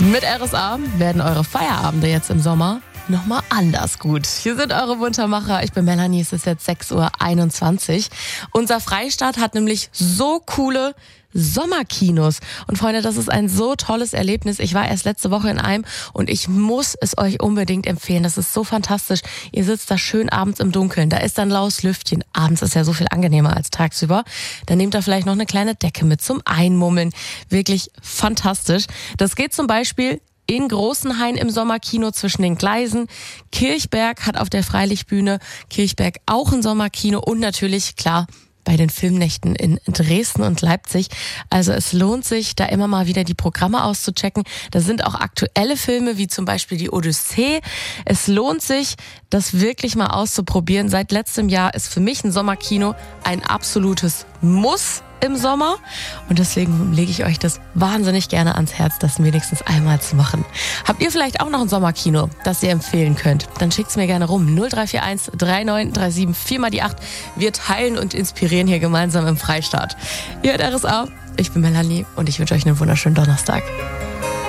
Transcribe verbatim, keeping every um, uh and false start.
Mit R S A werden eure Feierabende jetzt im Sommer nochmal anders gut. Hier sind eure Muntermacher. Ich bin Melanie, es ist jetzt sechs Uhr einundzwanzig. Unser Freistaat hat nämlich so coole Sommerkinos. Und Freunde, das ist ein so tolles Erlebnis. Ich war erst letzte Woche in einem und ich muss es euch unbedingt empfehlen. Das ist so fantastisch. Ihr sitzt da schön abends im Dunkeln. Da ist dann laues Lüftchen. Abends ist ja so viel angenehmer als tagsüber. Dann nehmt ihr vielleicht noch eine kleine Decke mit zum Einmummeln. Wirklich fantastisch. Das geht zum Beispiel in Großenhain im Sommerkino zwischen den Gleisen. Kirchberg hat auf der Freilichtbühne Kirchberg auch ein Sommerkino und natürlich, klar, bei den Filmnächten in Dresden und Leipzig. Also es lohnt sich, da immer mal wieder die Programme auszuchecken. Da sind auch aktuelle Filme, wie zum Beispiel die Odyssee. Es lohnt sich, das wirklich mal auszuprobieren. Seit letztem Jahr ist für mich ein Sommerkino ein absolutes Muss im Sommer. Und deswegen lege ich euch das wahnsinnig gerne ans Herz, das wenigstens einmal zu machen. Habt ihr vielleicht auch noch ein Sommerkino, das ihr empfehlen könnt? Dann schickt's mir gerne rum. null drei vier eins drei neun drei sieben vier mal die acht. Wir teilen und inspirieren hier gemeinsam im Freistaat. Ihr hört R S A, ich bin Melanie und ich wünsche euch einen wunderschönen Donnerstag.